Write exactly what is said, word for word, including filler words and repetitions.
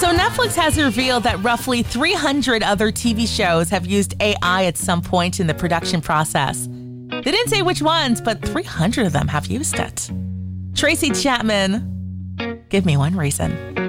So Netflix has revealed that roughly three hundred other T V shows have used A I at some point in the production process. They didn't say which ones, but three hundred of them have used it. Tracy Chapman, give me one reason.